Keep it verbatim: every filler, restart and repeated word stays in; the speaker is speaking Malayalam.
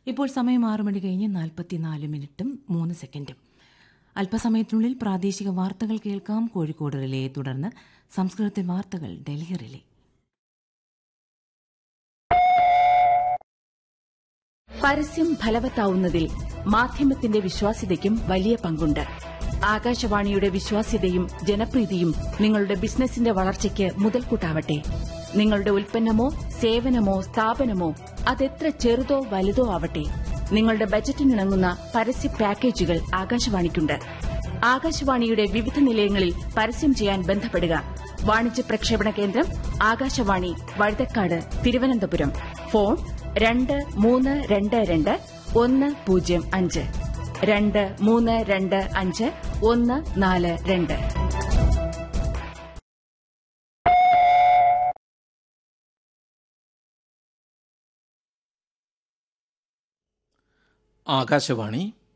ഇപ്പോൾ സമയം ആറ് മണി കഴിഞ്ഞ് നാൽപ്പത്തിനാല് മിനിറ്റും മൂന്ന് സെക്കൻഡും. അല്പസമയത്തിനുള്ളിൽ പ്രാദേശിക വാർത്തകൾ കേൾക്കാം. കോഴിക്കോട് റിലേ, തുടർന്ന് സംസ്കൃതത്തിൽ വാർത്തകൾ ഡൽഹി റിലേ. പരസ്യം ഫലവത്താവുന്നതിൽ മാധ്യമത്തിന്റെ വിശ്വാസ്യതയ്ക്കും വലിയ പങ്കുണ്ട്. ആകാശവാണിയുടെ വിശ്വാസ്യതയും ജനപ്രീതിയും നിങ്ങളുടെ ബിസിനസിന്റെ വളർച്ചയ്ക്ക് മുതൽക്കൂട്ടാവട്ടെ. നിങ്ങളുടെ ഉൽപ്പന്നമോ സേവനമോ സ്ഥാപനമോ അതെത്ര ചെറുതോ വലുതോ ആവട്ടെ, നിങ്ങളുടെ ബജറ്റിനിണങ്ങുന്ന പരസ്യ പാക്കേജുകൾ ആകാശവാണിക്കുണ്ട്. ആകാശവാണിയുടെ വിവിധ നിലയങ്ങളിൽ പരസ്യം ചെയ്യാൻ ബന്ധപ്പെടുക. വാണിജ്യ പ്രക്ഷേപണ കേന്ദ്രം ആകാശവാണി, വഴുതക്കാട്, തിരുവനന്തപുരം. ഫോൺ രണ്ട് മൂന്ന് രണ്ട് രണ്ട് ഒന്ന് പൂജ്യം അഞ്ച് രണ്ട് മൂന്ന് രണ്ട് അഞ്ച് ഒന്ന് നാല് രണ്ട്. ആകാശവാണി